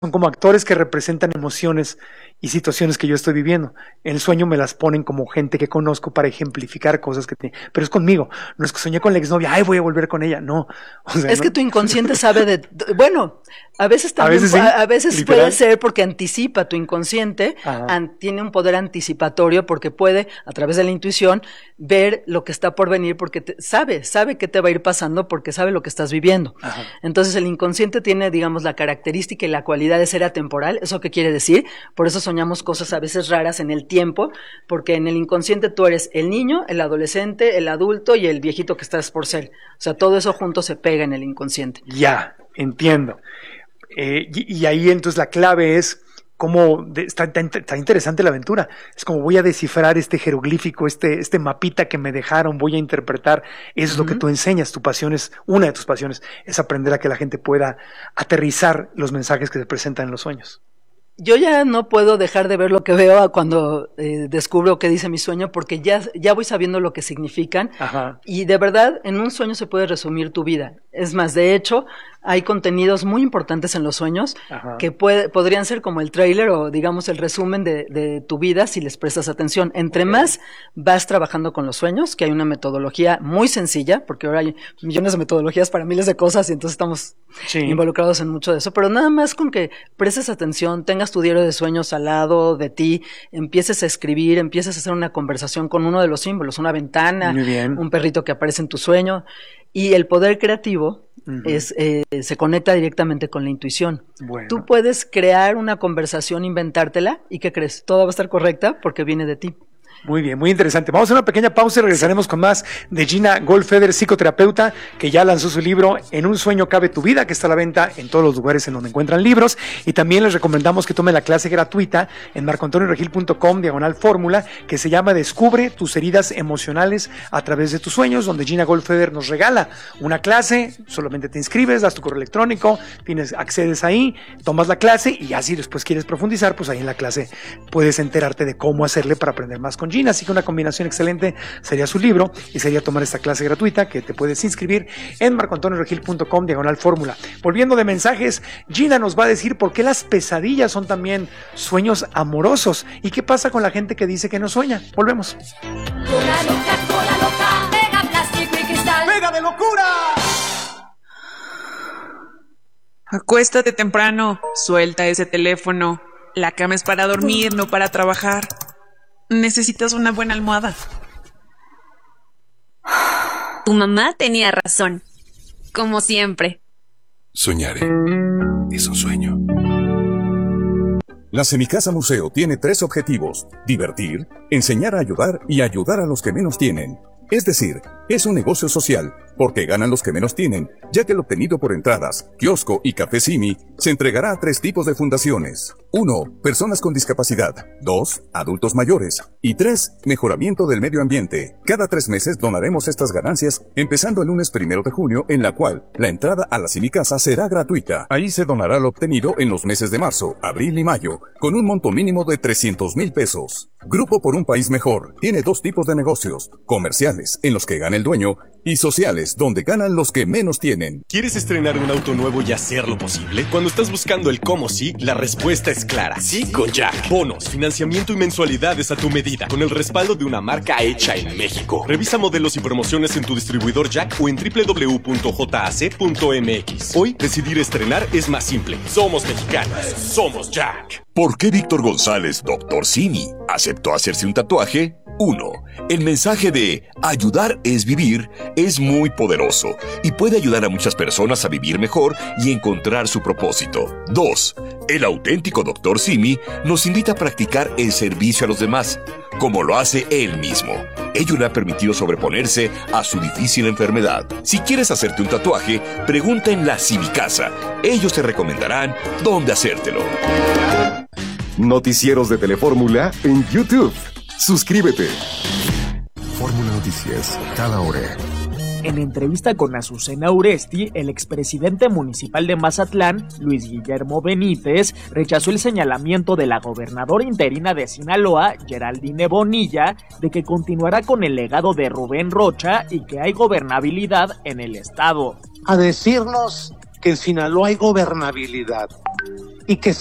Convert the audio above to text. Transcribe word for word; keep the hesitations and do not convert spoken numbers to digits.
son como actores que representan emociones y situaciones que yo estoy viviendo. En el sueño me las ponen como gente que conozco para ejemplificar cosas que tiene, pero es conmigo. No es que soñé con la exnovia, ay, voy a volver con ella. No. O sea, es no. que tu inconsciente sabe de, bueno, a veces también, a veces, sí, a, a veces puede ser porque anticipa tu inconsciente, an, tiene un poder anticipatorio porque puede, a través de la intuición, ver lo que está por venir porque te, sabe, sabe qué te va a ir pasando porque sabe lo que estás viviendo. Ajá. Entonces el inconsciente tiene, digamos, la característica y la cualidad de ser atemporal. ¿Eso qué quiere decir? Por eso soñamos cosas a veces raras en el tiempo, porque en el inconsciente tú eres el niño, el adolescente, el adulto y el viejito que estás por ser. O sea, todo eso junto se pega en el inconsciente. Ya, entiendo. Eh, y, y ahí entonces la clave es cómo, de, está, está, está interesante la aventura, es como voy a descifrar este jeroglífico, este, este mapita que me dejaron, voy a interpretar, eso es uh-huh. lo que tú enseñas, tu pasión es, una de tus pasiones, es aprender a que la gente pueda aterrizar los mensajes que se presentan en los sueños. Yo ya no puedo dejar de ver lo que veo cuando eh, descubro qué dice mi sueño, porque ya, ya voy sabiendo lo que significan. Ajá. Y de verdad, en un sueño se puede resumir tu vida. Es más, de hecho, hay contenidos muy importantes en los sueños Ajá. que puede, podrían ser como el tráiler o digamos el resumen de, de tu vida si les prestas atención. Entre okay. más vas trabajando con los sueños, que hay una metodología muy sencilla, porque ahora hay millones de metodologías para miles de cosas y entonces estamos sí. involucrados en mucho de eso, pero nada más con que prestes atención, tengas tu diario de sueños al lado de ti, empieces a escribir, empieces a hacer una conversación con uno de los símbolos, una ventana, un perrito que aparece en tu sueño, y el poder creativo uh-huh. es, eh, se conecta directamente con la intuición. Bueno. Tú puedes crear una conversación, inventártela, y ¿qué crees? Todo va a estar correcta porque viene de ti. Muy bien, muy interesante. Vamos a una pequeña pausa y regresaremos con más de Gina Goldfeder, psicoterapeuta, que ya lanzó su libro En un sueño cabe tu vida, que está a la venta en todos los lugares en donde encuentran libros. Y también les recomendamos que tomen la clase gratuita en marcoantonioregil.com, diagonal fórmula, que se llama Descubre tus heridas emocionales a través de tus sueños, donde Gina Goldfeder nos regala una clase. Solamente te inscribes, das tu correo electrónico, tienes, accedes ahí, tomas la clase y ya si después quieres profundizar, pues ahí en la clase puedes enterarte de cómo hacerle para aprender más con Gina, así que una combinación excelente sería su libro y sería tomar esta clase gratuita que te puedes inscribir en marcoantonioregil.com, diagonal fórmula. Volviendo de mensajes, Gina nos va a decir por qué las pesadillas son también sueños amorosos y qué pasa con la gente que dice que no sueña. Volvemos. Cola loca, cola loca, pega plástico y cristal. ¡Pega de locura! Acuéstate temprano, suelta ese teléfono. La cama es para dormir, no para trabajar. Necesitas una buena almohada. Tu mamá tenía razón. Como siempre. Soñaré. Es un sueño. La Semicasa Museo tiene tres objetivos: divertir, enseñar a ayudar y ayudar a los que menos tienen. Es decir, es un negocio social, porque ganan los que menos tienen, ya que el obtenido por entradas, kiosco y café Simi se entregará a tres tipos de fundaciones. uno. Personas con discapacidad. dos. Adultos mayores. Y tres. Mejoramiento del medio ambiente. Cada tres meses donaremos estas ganancias, empezando el lunes primero de junio, en la cual la entrada a la Semicasa será gratuita. Ahí se donará lo obtenido en los meses de marzo, abril y mayo, con un monto mínimo de trescientos mil pesos. Grupo por un País Mejor tiene dos tipos de negocios: comerciales, en los que gana el dueño, y sociales, donde ganan los que menos tienen. ¿Quieres estrenar un auto nuevo y hacerlo posible? Cuando estás buscando el cómo sí, la respuesta es clara. Sí con Jack. Bonos, financiamiento y mensualidades a tu medida, con el respaldo de una marca hecha en México. Revisa modelos y promociones en tu distribuidor Jack o en doble u doble u doble u punto j a c punto m x. Hoy, decidir estrenar es más simple. Somos mexicanos. Somos Jack. ¿Por qué Víctor González, doctor Simi, aceptó hacerse un tatuaje? uno. El mensaje de ayudar es vivir es muy poderoso y puede ayudar a muchas personas a vivir mejor y encontrar su propósito. dos. El auténtico doctor Simi nos invita a practicar el servicio a los demás, como lo hace él mismo. Ello le ha permitido sobreponerse a su difícil enfermedad. Si quieres hacerte un tatuaje, pregunta en la Semicasa. Ellos te recomendarán dónde hacértelo. Noticieros de Telefórmula en YouTube. Suscríbete. Fórmula Noticias, cada hora. En entrevista con Azucena Uresti, el expresidente municipal de Mazatlán, Luis Guillermo Benítez, rechazó el señalamiento de la gobernadora interina de Sinaloa, Geraldine Bonilla, de que continuará con el legado de Rubén Rocha y que hay gobernabilidad en el estado. A decirnos que en Sinaloa hay gobernabilidad. y que